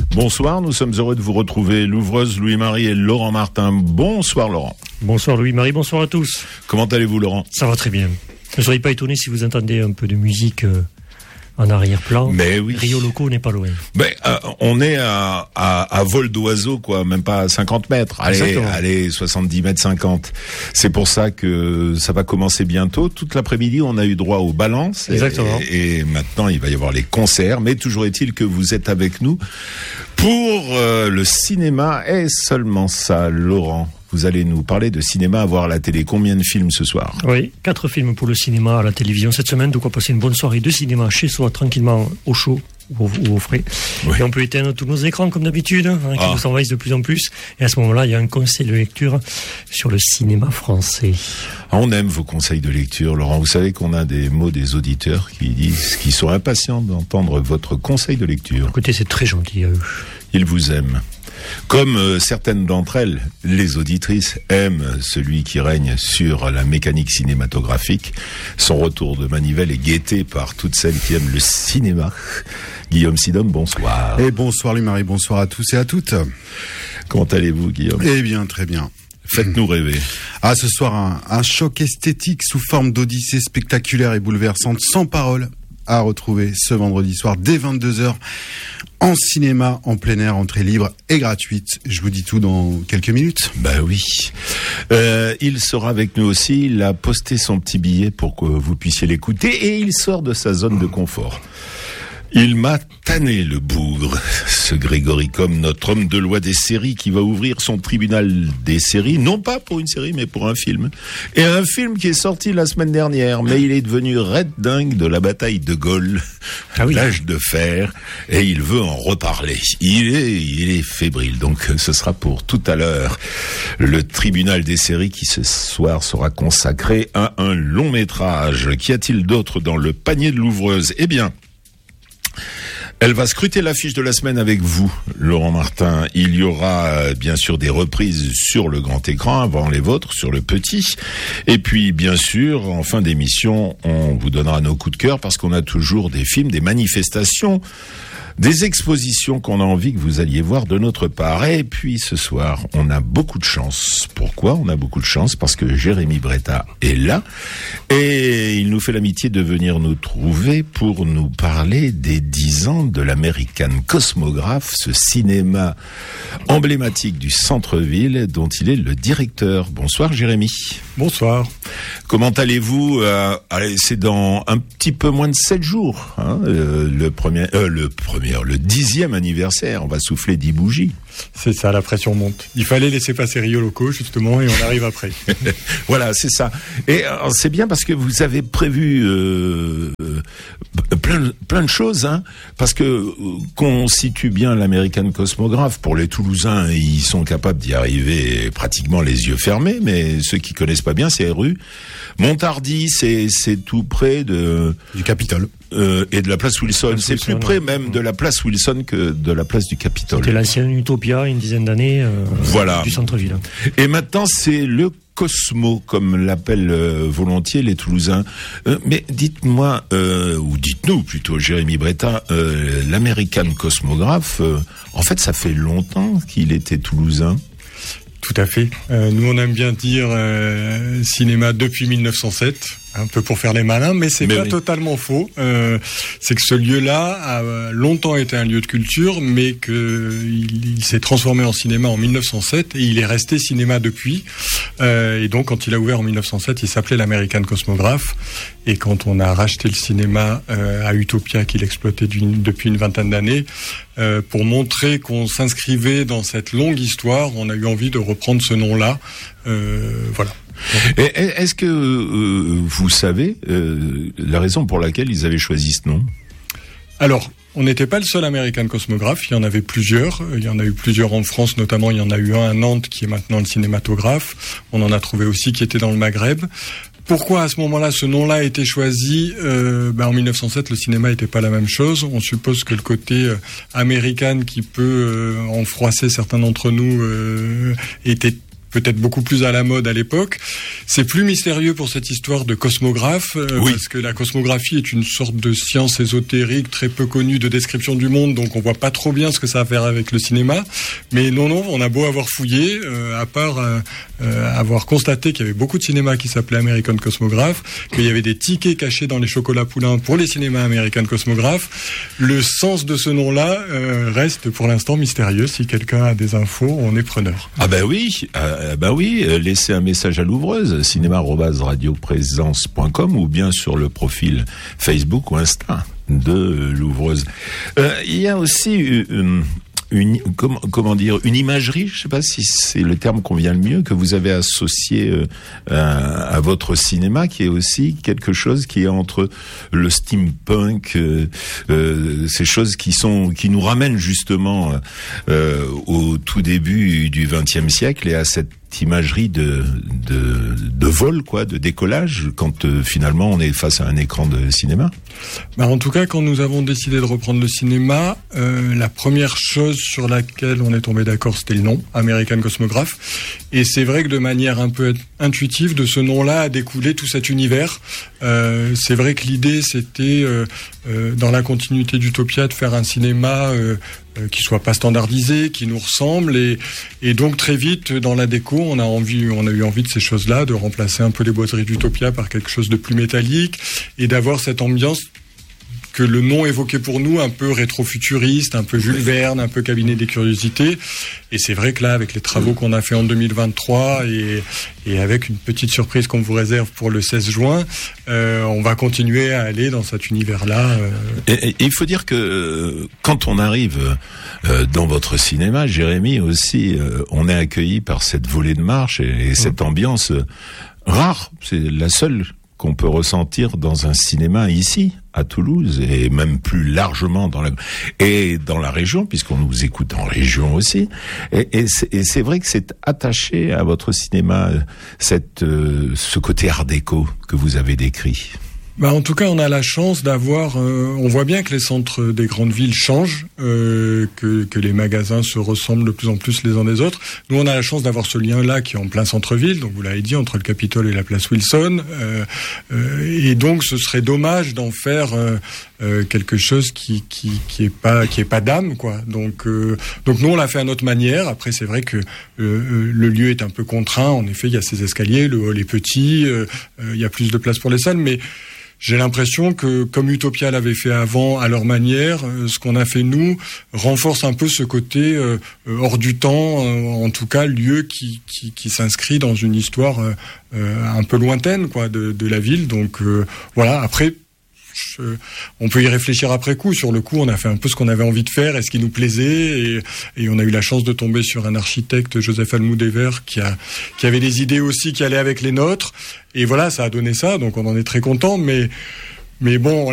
Bonsoir, nous sommes heureux de vous retrouver, l'ouvreuse Louis-Marie et Laurent Martin. Bonsoir Laurent. Bonsoir Louis-Marie, bonsoir à tous. Comment allez-vous Laurent ? Ça va très bien. Ne soyez pas étonnés si vous entendez un peu de musique en arrière-plan. Mais oui. Rio Loco n'est pas loin. On est à vol d'oiseau, quoi, même pas à 50 mètres. Allez, 70 mètres 50. C'est pour ça que ça va commencer bientôt. Toute l'après-midi, on a eu droit aux balances. Exactement. Et maintenant, il va y avoir les concerts. Mais toujours est-il que vous êtes avec nous pour le cinéma. Et seulement ça, Laurent. Vous allez nous parler de cinéma à voir à la télé. Combien de films ce soir ? Oui, 4 films pour le cinéma à la télévision cette semaine. De quoi passer une bonne soirée de cinéma chez soi, tranquillement, au chaud ou au frais. Oui. Et on peut éteindre tous nos écrans comme d'habitude, qui nous envahissent de plus en plus. Et à ce moment-là, il y a un conseil de lecture sur le cinéma français. On aime vos conseils de lecture, Laurent. Vous savez qu'on a des mots des auditeurs qui disent qu'ils sont impatients d'entendre votre conseil de lecture. Écoutez, c'est très gentil à eux. Ils vous aiment. Comme certaines d'entre elles, les auditrices aiment celui qui règne sur la mécanique cinématographique. Son retour de manivelle est guetté par toutes celles qui aiment le cinéma. Guillaume Sidom, bonsoir. Et bonsoir Louis-Marie, bonsoir à tous et à toutes. Comment allez-vous Guillaume ? Eh bien, très bien. Faites-nous rêver. Ah, ce soir, un choc esthétique sous forme d'odyssée spectaculaire et bouleversante, sans parole, à retrouver ce vendredi soir dès 22h. En cinéma, en plein air, entrée libre et gratuite. Je vous dis tout dans quelques minutes. Bah oui. Il sera avec nous aussi. Il a posté son petit billet pour que vous puissiez l'écouter et il sort de sa zone de confort. Il m'a tanné le bougre, ce Grégory Combes, notre homme de loi des séries qui va ouvrir son tribunal des séries, non pas pour une série mais pour un film. Et un film qui est sorti la semaine dernière, mais il est devenu red dingue de la bataille de Gaulle, l'âge de fer, et il veut en reparler. Il est fébrile, donc ce sera pour tout à l'heure. Le tribunal des séries qui ce soir sera consacré à un long métrage. Qu'y a-t-il d'autre dans le panier de l'ouvreuse ? Eh bien, elle va scruter l'affiche de la semaine avec vous, Laurent Martin. Il y aura bien sûr des reprises sur le grand écran, avant les vôtres, sur le petit. Et puis, bien sûr, en fin d'émission, on vous donnera nos coups de cœur parce qu'on a toujours des films, des manifestations, des expositions qu'on a envie que vous alliez voir de notre part. Et puis ce soir, on a beaucoup de chance. Pourquoi on a beaucoup de chance ? Parce que Jérémy Bretta est là et il nous fait l'amitié de venir nous trouver pour nous parler des 10 ans de l'American Cosmograph, ce cinéma emblématique du centre-ville dont il est le directeur. Bonsoir Jérémy. Bonsoir. Comment allez-vous ? C'est dans un petit peu moins de 7 jours, le 10e anniversaire. On va souffler 10 bougies. C'est ça, la pression monte. Il fallait laisser passer Rio Loco, justement, et on arrive après. Voilà, c'est ça. Et c'est bien parce que vous avez prévu plein de choses, parce que qu'on situe bien l'American Cosmograph. Pour les Toulousains, ils sont capables d'y arriver pratiquement les yeux fermés, mais ceux qui connaissent pas bien, c'est rue Montardi, c'est tout près du Capitole. Et de la place Wilson. C'est plus près même de la place Wilson que de la place du Capitole. C'était l'ancien Utopia, une dizaine d'années, du centre-ville. Et maintenant, c'est le Cosmo, comme l'appellent volontiers les Toulousains. Mais dites-moi, ou dites-nous plutôt, Jérémy Bretta, l'American Cosmograph, en fait, ça fait longtemps qu'il était toulousain. Tout à fait. Nous, on aime bien dire cinéma depuis 1907. Un peu pour faire les malins, mais c'est pas totalement faux. C'est que ce lieu-là a longtemps été un lieu de culture, mais qu'il s'est transformé en cinéma en 1907 et il est resté cinéma depuis. Et donc, quand il a ouvert en 1907, il s'appelait l'American Cosmograph. Et quand on a racheté le cinéma à Utopia, qu'il exploitait depuis une vingtaine d'années, pour montrer qu'on s'inscrivait dans cette longue histoire, on a eu envie de reprendre ce nom-là. Voilà. Est-ce que vous savez la raison pour laquelle ils avaient choisi ce nom ? Alors, on n'était pas le seul American Cosmograph, il y en avait plusieurs. Il y en a eu plusieurs en France, notamment il y en a eu un à Nantes qui est maintenant le cinématographe. On en a trouvé aussi qui était dans le Maghreb. Pourquoi à ce moment-là ce nom-là a été choisi ? En 1907, le cinéma n'était pas la même chose. On suppose que le côté américain qui peut en froisser certains d'entre nous était peut-être beaucoup plus à la mode à l'époque. C'est plus mystérieux pour cette histoire de cosmographe, parce que la cosmographie est une sorte de science ésotérique très peu connue de description du monde, donc on voit pas trop bien ce que ça a à faire avec le cinéma. Mais non, on a beau avoir fouillé, à part avoir constaté qu'il y avait beaucoup de cinémas qui s'appelaient American Cosmograph, qu'il y avait des tickets cachés dans les chocolats poulains pour les cinémas American Cosmograph, le sens de ce nom-là reste pour l'instant mystérieux. Si quelqu'un a des infos, on est preneur. Ah bah oui, laissez un message à l'ouvreuse, cinéma@radioprésence.com ou bien sur le profil Facebook ou Insta de l'ouvreuse. Il y a aussi une imagerie, je sais pas si c'est le terme convient le mieux, que vous avez associé à votre cinéma, qui est aussi quelque chose qui est entre le steampunk, ces choses qui nous ramènent justement au tout début du XXe siècle et à cette imagerie de vol, quoi, de décollage, quand finalement on est face à un écran de cinéma. En tout cas, quand nous avons décidé de reprendre le cinéma, la première chose sur laquelle on est tombé d'accord, c'était le nom, American Cosmograph. Et c'est vrai que de manière un peu intuitive, de ce nom-là a découlé tout cet univers. C'est vrai que l'idée, c'était, dans la continuité d'Utopia, de faire un cinéma qui soit pas standardisé, qui nous ressemble, et donc très vite dans la déco, on a eu envie de ces choses-là, de remplacer un peu les boiseries d'Utopia par quelque chose de plus métallique et d'avoir cette ambiance que le nom évoquait pour nous, un peu rétro-futuriste, un peu Jules Verne, un peu cabinet des curiosités. Et c'est vrai que là, avec les travaux qu'on a fait en 2023 et avec une petite surprise qu'on vous réserve pour le 16 juin, on va continuer à aller dans cet univers-là. Et il faut dire que quand on arrive dans votre cinéma, Jérémy aussi, on est accueilli par cette volée de marche et cette ambiance rare. C'est la seule qu'on peut ressentir dans un cinéma ici, à Toulouse, et même plus largement dans la région, puisqu'on nous écoute en région aussi. Et c'est vrai que c'est attaché à votre cinéma, ce côté art déco que vous avez décrit. En tout cas, on a la chance d'avoir... on voit bien que les centres des grandes villes changent, que les magasins se ressemblent de plus en plus les uns des autres. Nous, on a la chance d'avoir ce lien-là qui est en plein centre-ville, donc vous l'avez dit, entre le Capitole et la place Wilson. Et donc, ce serait dommage d'en faire quelque chose qui est pas d'âme, quoi. Donc nous, on l'a fait à notre manière. Après, c'est vrai que le lieu est un peu contraint. En effet, il y a ces escaliers, le hall est petit, il y a plus de place pour les salles, mais j'ai l'impression que, comme Utopia l'avait fait avant, à leur manière, ce qu'on a fait nous renforce un peu ce côté hors du temps, en tout cas lieu qui s'inscrit dans une histoire un peu lointaine, quoi, de la ville. Donc voilà. Après, on peut y réfléchir après coup. Sur le coup, on a fait un peu ce qu'on avait envie de faire et ce qui nous plaisait, et on a eu la chance de tomber sur un architecte, Joseph Almoudever, qui avait des idées aussi qui allaient avec les nôtres. Et voilà, ça a donné ça. Donc on en est très content, mais bon.